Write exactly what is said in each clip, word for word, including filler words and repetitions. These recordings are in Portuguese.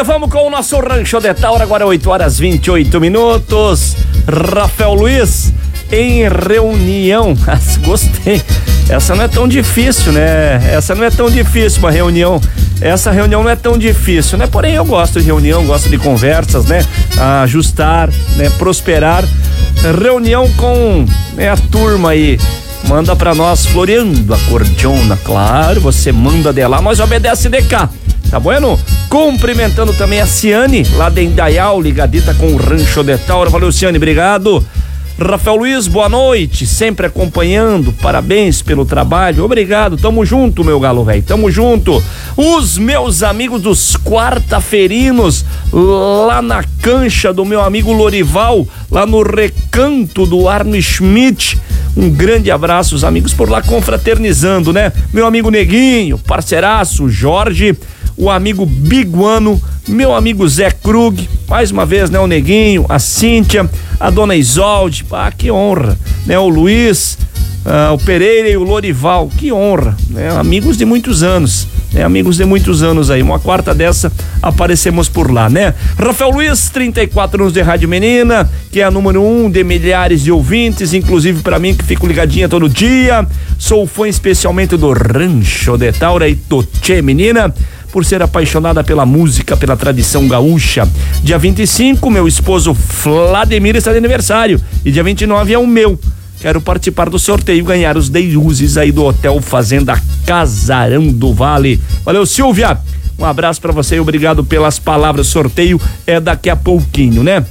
Vamos com o nosso Rancho de Taura, agora oito horas e vinte e oito minutos. Rafael Luiz em reunião. Gostei. Essa não é tão difícil, né? Essa não é tão difícil, uma reunião. Essa reunião não é tão difícil, né? Porém, eu gosto de reunião, gosto de conversas, né? Ajustar, né? Prosperar. Reunião com, né, a turma aí. Manda pra nós, floreando a cordiona, claro. Você manda de lá, nós obedece de cá. Tá bueno? Cumprimentando também a Ciane, lá de Indaial, ligadita com o Rancho de Taura. Valeu, Ciane, obrigado. Rafael Luiz, boa noite, sempre acompanhando, parabéns pelo trabalho, obrigado, tamo junto, meu galo velho, tamo junto. Os meus amigos dos quarta-ferinos, lá na cancha do meu amigo Lorival, lá no Recanto do Arno Schmidt, um grande abraço, os amigos por lá confraternizando, né? Meu amigo Neguinho, parceiraço, Jorge, o amigo Biguano, meu amigo Zé Krug, mais uma vez, né, o Neguinho, a Cíntia, a dona Isolde, ah, que honra, né, o Luiz, ah, o Pereira e o Lorival, que honra, né, amigos de muitos anos, né, amigos de muitos anos aí, uma quarta dessa aparecemos por lá, né? Rafael Luiz, trinta e quatro anos de Rádio Menina, que é a número um de milhares de ouvintes, inclusive pra mim que fico ligadinha todo dia, sou fã especialmente do Rancho de Taura e Totê Menina, por ser apaixonada pela música, pela tradição gaúcha. Dia vinte e cinco, meu esposo Vladimir está de aniversário e dia vinte e nove é o meu. Quero participar do sorteio e ganhar os deiluzes aí do Hotel Fazenda Casarão do Vale. Valeu, Silvia. Um abraço pra você e obrigado pelas palavras. Sorteio é daqui a pouquinho, né?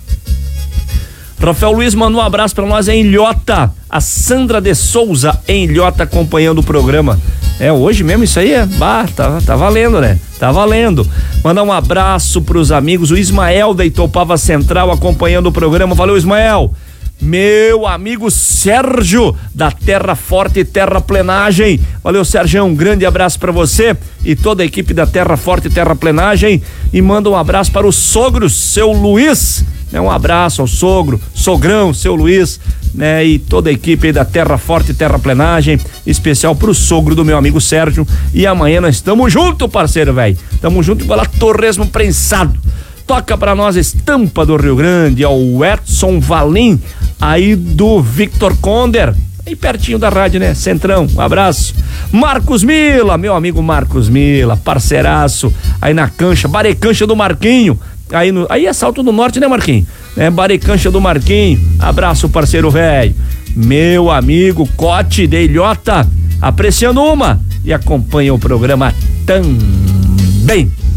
Rafael Luiz mandou um abraço pra nós em Ilhota. A Sandra de Souza em Ilhota acompanhando o programa. É, hoje mesmo isso aí é, bah, tá, tá valendo, né? Tá valendo. Mandar um abraço pros amigos, o Ismael da Itopava Central acompanhando o programa. Valeu, Ismael. Meu amigo Sérgio da Terra Forte Terraplenagem. Valeu, Sérgio, um grande abraço pra você e toda a equipe da Terra Forte Terraplenagem. E manda um abraço para o sogro, seu Luiz, né? Um abraço ao sogro, sogrão, seu Luiz, né? E toda a equipe aí da Terra Forte Terraplenagem, especial pro sogro do meu amigo Sérgio. E amanhã nós estamos junto, parceiro, velho. Tamo junto igual a torresmo prensado. Toca pra nós Estampa do Rio Grande, ao Edson Valim, aí do Victor Conder, aí pertinho da rádio, né? Centrão, um abraço. Marcos Mila, meu amigo Marcos Mila, parceiraço, aí na cancha, Barecancha do Marquinho, aí, no, aí é Salto do Norte, né, Marquinho? É, Barecancha do Marquinho, abraço, parceiro velho. Meu amigo Cote de Ilhota, apreciando uma e acompanha o programa também.